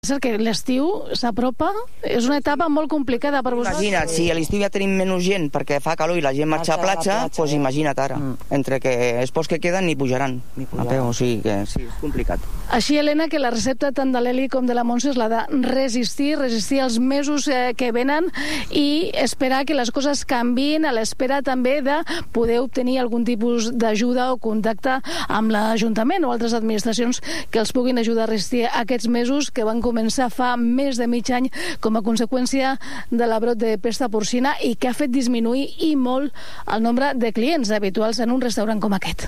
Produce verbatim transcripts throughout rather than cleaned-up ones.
És que l'estiu s'apropa, és una etapa molt complicada per vosaltres. Imagina't, si a l'estiu ja tenim menys gent perquè fa calor i la gent marxa a la platja, doncs imagina't ara, entre que els pocs que queden ni pujaran a peu, o sigui que sí, és complicat. Així, Helena, que la recepta tant de l'Eli com de la Montse és la de resistir, resistir els mesos que venen i esperar que les coses canvien, a l'espera també de poder obtenir algun tipus d'ajuda o contacte amb l'Ajuntament o altres administracions que els puguin ajudar a resistir aquests mesos que van començar fa més de mig any com a conseqüència de la brot de pesta porcina i que ha fet disminuir i molt el nombre de clients habituals en un restaurant com aquest.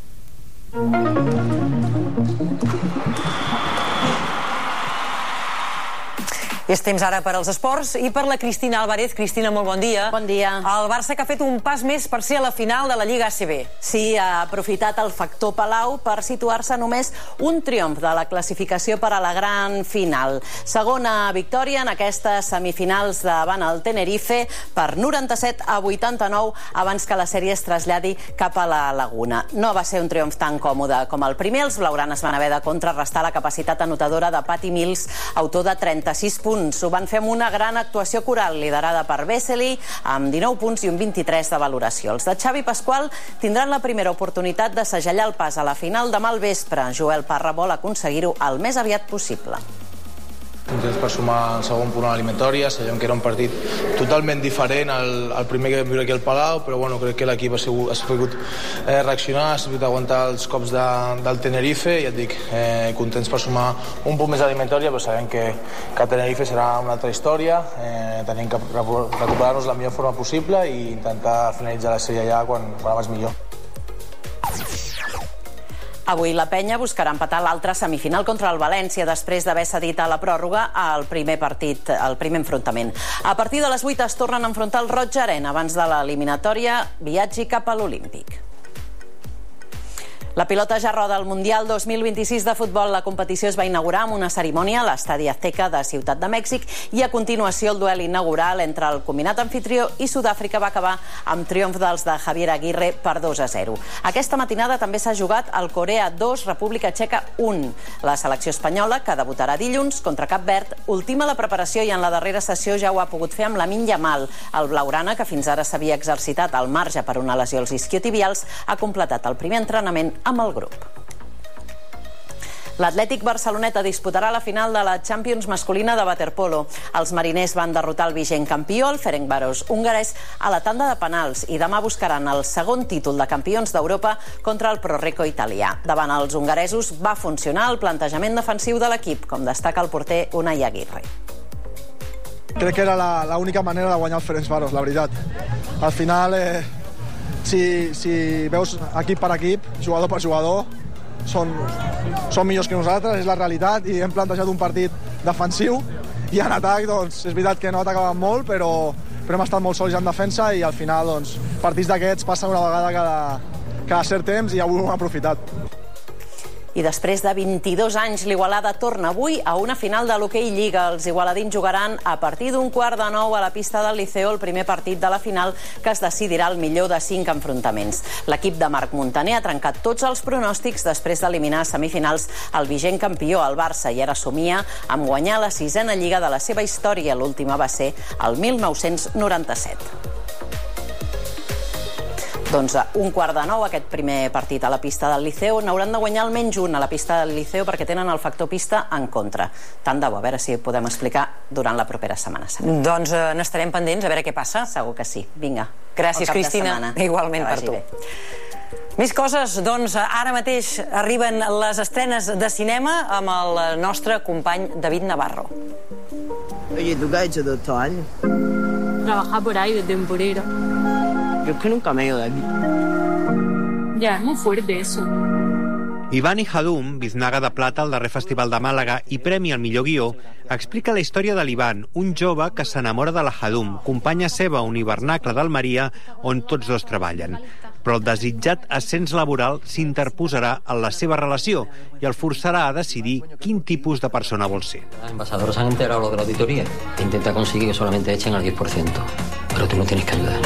És temps ara per als esports i per la Cristina Álvarez. Cristina, molt bon dia. Bon dia. El Barça que ha fet un pas més per ser a la final de la Lliga A C B. Sí, ha aprofitat el factor Palau per situar-se només un triomf de la classificació per a la gran final. Segona victòria en aquestes semifinals davant el Tenerife per noranta-set a vuitanta-nou abans que la sèrie es traslladi cap a la Laguna. No va ser un triomf tan còmode com el primer. Els blaugranes van haver de contrarrestar la capacitat anotadora de Patty Mills, autor de trenta-sis punts. Ho van fer amb una gran actuació coral liderada per Vesely amb dinou punts i un vint-i-tres de valoració. Els de Xavi Pasqual tindran la primera oportunitat de segellar el pas a la final demà al vespre. Joel Parra vol aconseguir-ho el més aviat possible. Contents per sumar el segon punt a l'eliminatòria. Sabem que era un partit totalment diferent al, al primer que vam viure aquí al Palau, però bueno, crec que l'equip ha, ha sabut eh, reaccionar, ha sabut aguantar els cops de, del Tenerife i ja et dic, eh, contents per sumar un punt més a l'eliminatòria, però sabem que, que el Tenerife serà una altra història. Eh, tenim que recuperar-nos la millor forma possible i intentar finalitzar la sèrie ja quan, quan abans millor. Avui la Penya buscarà empatar l'altra semifinal contra el València després d'haver cedit a la pròrroga al primer partit, al primer enfrontament. A partir de les vuit es tornen a enfrontar el Roig Arena abans de l'eliminatòria viatgi cap a l'Olímpic. La pilota ja roda al Mundial dos mil vint-i-sis de futbol. La competició es va inaugurar amb una cerimònia a l'Estadi Azteca de Ciutat de Mèxic i a continuació el duel inaugural entre el combinat anfitrió i Sud-àfrica va acabar amb triomf dels de Javier Aguirre per dos a zero. Aquesta matinada també s'ha jugat el Corea dos, República Txeca un. La selecció espanyola, que debutarà dilluns contra Cap Verd, ultima la preparació i en la darrera sessió ja ho ha pogut fer amb Lamine Yamal. El blaugrana, que fins ara s'havia exercitat al marge per una lesió als isquiotibials, ha completat el primer entrenament amb el grup. L'Atlètic Barceloneta disputarà la final de la Champions masculina de waterpolo. Els mariners van derrotar el vigent campió, el Ferencváros hongarès, a la tanda de penals i demà buscaran el segon títol de campions d'Europa contra el Prorreco italià. Davant els hongaresos va funcionar el plantejament defensiu de l'equip, com destaca el porter Unai Aguirre. Crec que era l'única manera de guanyar el Ferencváros, la veritat. Al final, eh, si, si veus equip per equip, jugador per jugador, són, són millors que nosaltres, és la realitat, i hem plantejat un partit defensiu, i en atac, doncs, és veritat que no atacàvem molt, però, però hem estat molt sòlids en defensa, i al final, doncs, partits d'aquests passen una vegada cada, cada cert temps, i avui ho hem aprofitat. I després de vint-i-dos anys, l'Igualada torna avui a una final de l'Hoquei Lliga. Els igualadins jugaran a partir d'un quart de nou a la pista del Liceo el primer partit de la final, que es decidirà el millor de cinc enfrontaments. L'equip de Marc Muntaner ha trencat tots els pronòstics després d'eliminar a semifinals el vigent campió, el Barça, i ara somia amb guanyar la sisena Lliga de la seva història. L'última va ser el mil nou-cents noranta-set. Doncs un quart de nou, aquest primer partit a la pista del Liceo. N'hauran de guanyar almenys un a la pista del Liceo perquè tenen el factor pista en contra. Tant de bo, a veure si ho podem explicar durant la propera setmana. Doncs eh, n'estarem pendents, a veure què passa. Segur que sí. Vinga. Gràcies, Cristina. Igualment per tu. Més coses, doncs ara mateix arriben les estrenes de cinema amb el nostre company David Navarro. Oye, ¿tú qué has hecho todo estos años? Trabajar por ahí de temporera. Yo es que nunca me he ido de aquí. Ya, es muy fuerte eso. Iván Hadum, Biznaga de Plata al darrer Festival de Màlaga i Premi al millor guió, explica la història de l'Ivan, un jove que s'enamora de la Hadum, companya seva a un hivernacle d'Almeria on tots dos treballen. Però el desitjat ascens laboral s'interposarà en la seva relació i el forçarà a decidir quin tipus de persona vol ser. Los embajadores han enterado lo de la auditoría. Intenta conseguir que solamente echen al diez por ciento. Pero tú no tienes que ayudar.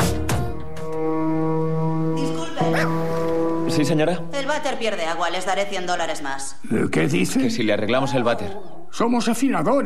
Sí, señora. El váter pierde agua, les daré cien dólares más. ¿Qué dice? Que si le arreglamos el váter. somos afinadores.